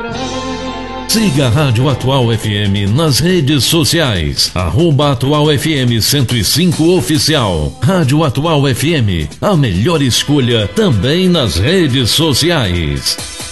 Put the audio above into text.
Siga a Rádio Atual FM nas redes sociais. @Atual FM 105 Oficial. Rádio Atual FM, a melhor escolha também nas redes sociais.